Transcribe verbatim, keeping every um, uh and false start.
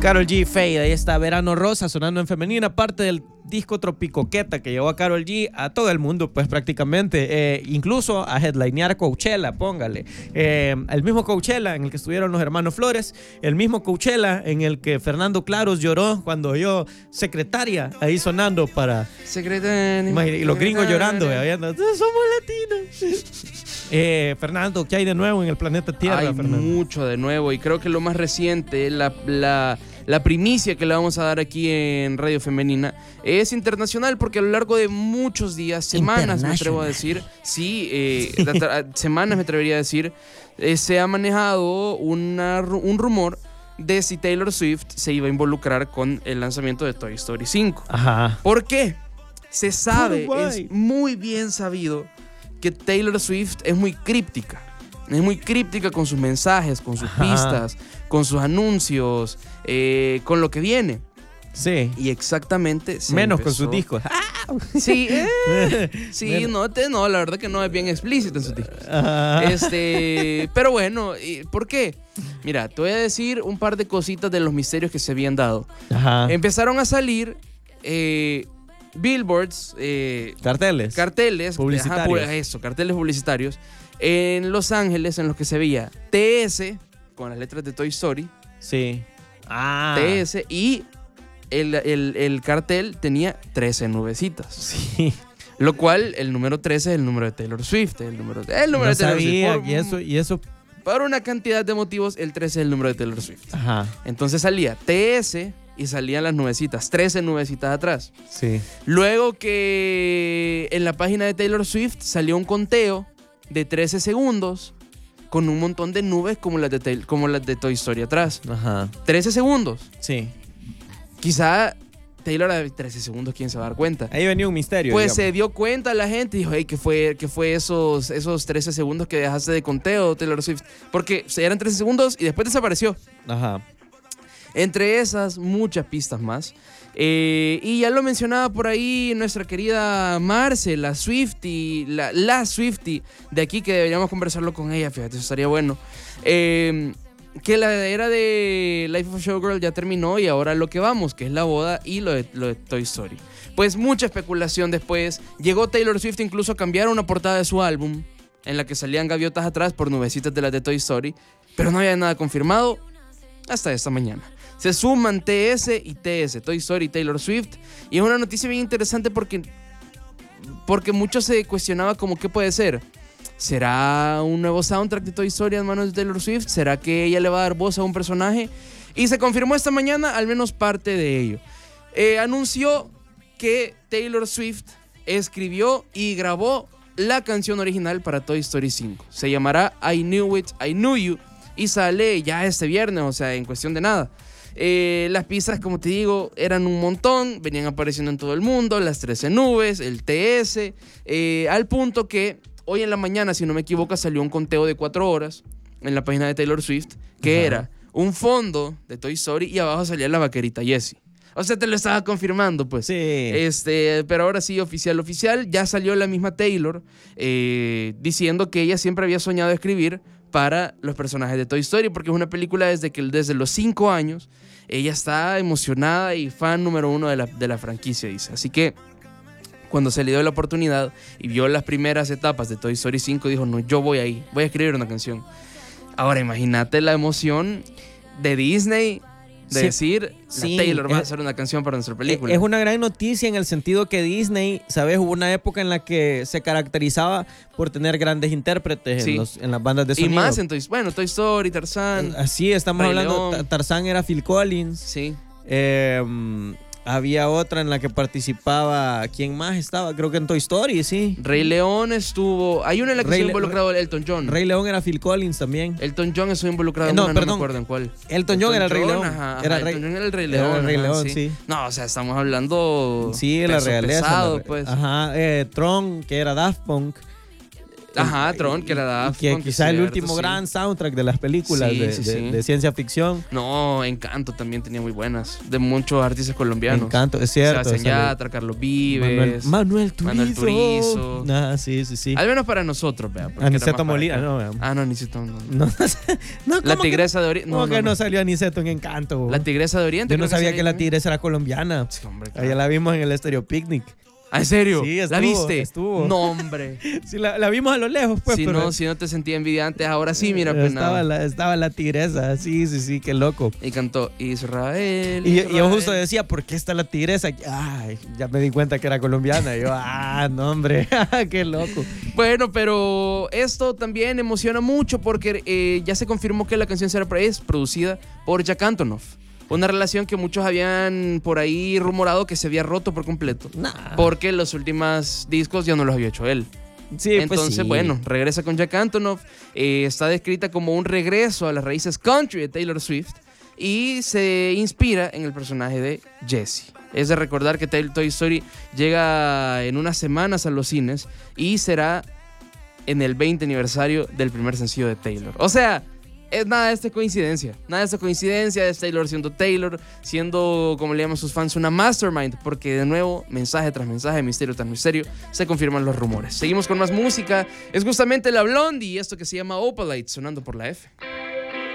Karol G, Fade, ahí está Verano Rosa sonando en femenina, parte del disco Tropicoqueta que llevó a Karol G a todo el mundo, pues prácticamente, eh, incluso a headlinear Coachella, póngale. Eh, el mismo Coachella en el que estuvieron los hermanos Flores, el mismo Coachella en el que Fernando Claros lloró cuando oyó Secretaria ahí sonando para... Secretaria. Y los gringos llorando, viendo, somos latinos. eh, Fernando, ¿qué hay de nuevo en el planeta Tierra, Hay Fernando? mucho de nuevo y creo que lo más reciente, la... la La primicia que le vamos a dar aquí en Radio Femenina es internacional porque a lo largo de muchos días, semanas me atrevo a decir, sí, eh, semanas me atrevería a decir, eh, se ha manejado una, un rumor de si Taylor Swift se iba a involucrar con el lanzamiento de Toy Story cinco. Ajá. ¿Por qué? Se sabe, es muy bien sabido que Taylor Swift es muy críptica. Es muy críptica con sus mensajes, con sus Ajá. pistas, con sus anuncios, eh, con lo que viene. Sí. Y exactamente... Menos empezó... con sus discos. Sí, eh, sí, no, te, no, la verdad que no es bien explícito en sus discos. Ajá. Este, pero bueno, ¿por qué? Mira, te voy a decir un par de cositas de los misterios que se habían dado. Ajá. Empezaron a salir... Eh, billboards, eh, carteles, carteles, publicitarios. Ajá, eso, carteles publicitarios en Los Ángeles en los que se veía T S con las letras de Toy Story. Sí. Ah. T S y el, el, el cartel tenía trece nubecitas. Sí. Lo cual el número trece es el número de Taylor Swift, el número, el número no de Taylor sabía, Swift. Por, y eso, y eso. Por una cantidad de motivos, el trece es el número de Taylor Swift. Ajá. Entonces salía T S y salían las nubecitas, trece nubecitas atrás. Sí. Luego que en la página de Taylor Swift salió un conteo de trece segundos con un montón de nubes como las de, Taylor, como las de Toy Story atrás. Ajá. trece segundos. Sí. Quizá Taylor a trece segundos, ¿quién se va a dar cuenta? Ahí venía un misterio. Pues digamos. se dio cuenta la gente y dijo, hey, ¿qué fue, qué fue esos, esos trece segundos que dejaste de conteo, Taylor Swift? Porque eran trece segundos y después desapareció. Ajá. Entre esas, muchas pistas más. Eh, y ya lo mencionaba por ahí nuestra querida Marce, la Swiftie, la, la Swiftie de aquí, que deberíamos conversarlo con ella, fíjate, eso estaría bueno. Eh, que la era de Life of a Showgirl ya terminó y ahora lo que vamos, que es la boda y lo de, lo de Toy Story. Pues mucha especulación después. Llegó Taylor Swift incluso a cambiar una portada de su álbum en la que salían gaviotas atrás por nubecitas de las de Toy Story, pero no había nada confirmado hasta esta mañana. Se suman T S y T S, Toy Story y Taylor Swift. Y es una noticia bien interesante porque, porque mucho se cuestionaba como qué puede ser. ¿Será un nuevo soundtrack de Toy Story en manos de Taylor Swift? ¿Será que ella le va a dar voz a un personaje? Y se confirmó esta mañana al menos parte de ello. Eh, anunció que Taylor Swift escribió y grabó la canción original para Toy Story cinco. Se llamará I Knew It, I Knew You y sale ya este viernes, o sea, en cuestión de nada. Eh, las pistas, como te digo, eran un montón, venían apareciendo en todo el mundo, las trece nubes, el T S, eh, al punto que hoy en la mañana, si no me equivoco, salió un conteo de cuatro horas en la página de Taylor Swift, que Ajá. era un fondo de Toy Story y abajo salía la vaquerita Jessie. O sea, te lo estaba confirmando, pues. Sí. Este, pero ahora sí, oficial, oficial, ya salió la misma Taylor eh, diciendo que ella siempre había soñado escribir para los personajes de Toy Story, porque es una película desde que desde los cinco años ella está emocionada y fan número uno de la, de la franquicia, dice. Así que cuando se le dio la oportunidad y vio las primeras etapas de Toy Story cinco, dijo, no, yo voy ahí, voy a escribir una canción. Ahora imagínate la emoción de Disney de sí, decir, sí, Taylor va es, a hacer una canción para nuestra película. Es una gran noticia en el sentido que Disney, ¿sabes? Hubo una época en la que se caracterizaba por tener grandes intérpretes sí. en, los, en las bandas de sonido. Y más en Toy, bueno, Toy Story, Tarzán. Así, estamos Rey hablando, León. Tarzán era Phil Collins. Sí. Eh, había otra en la que participaba, ¿quién más estaba? Creo que en Toy Story, sí. Rey León estuvo, hay una en la que estuvo involucrado Re, Elton John. Rey León era Phil Collins también. Elton John estuvo involucrado eh, no, en una, perdón. no me acuerdo en cuál. Elton John Elton era el Rey León. Ajá, era Elton Rey, John era el Rey León. Era el Rey León, ajá, sí. sí. No, o sea, estamos hablando sí, la realeza. Pesado, la, pues. Ajá, eh, Tron, que era Daft Punk. Ajá, Tron, que era Daft Que Punk, quizá el cierto, último sí. gran soundtrack de las películas Sí, de, sí, de- sí. de ciencia ficción. No, Encanto también tenía muy buenas. De muchos artistas colombianos. Encanto, es cierto. Sebastián sale Yatra, Carlos Manuel, Vives. Manuel Turizo. Manuel Turizo. Ah, sí, sí, sí. Al menos para nosotros, vea. porque era Aniceto más para Molina, acá. no, vea. Ah, no, Aniceto. No. No, no, La ¿cómo tigresa de que, Oriente. ¿cómo No, que no, no no. salió Aniceto en Encanto? La tigresa de Oriente. Yo no creo sabía sale que la ahí, ¿no? tigresa era colombiana. Sí, hombre, Allá claro. la vimos en el Estéreo Picnic. ¿Ah, en serio? Sí, ¿La estuvo, viste? estuvo. No, hombre. Sí, la, la vimos a lo lejos, pues. si, pero no, si no te sentía envidia antes, ahora sí, mira, pues estaba, nada. la, estaba la tigresa. Sí, sí, sí, qué loco. Y cantó Israel. Y, y Israel. yo justo decía, ¿por qué está la tigresa? Ay, ya me di cuenta que era colombiana. Y yo, ah, no, hombre, qué loco. Bueno, pero esto también emociona mucho porque eh, ya se confirmó que la canción será es producida por Jack Antonoff. Una relación que muchos habían por ahí rumorado que se había roto por completo. Nah. Porque los últimos discos ya no los había hecho él. Sí, pues Entonces, sí. bueno, regresa con Jack Antonoff. Eh, está descrita como un regreso a las raíces country de Taylor Swift. Y se inspira en el personaje de Jessie. Es de recordar que Toy Story llega en unas semanas a los cines y será en el veinte aniversario del primer sencillo de Taylor. O sea, es nada de esta coincidencia. Nada de esta coincidencia. Es Taylor siendo Taylor, siendo, como le llaman sus fans, una mastermind. Porque de nuevo, mensaje tras mensaje, misterio tras misterio, se confirman los rumores. Seguimos con más música. Es justamente la Blondie y esto que se llama Opalite, sonando por la F.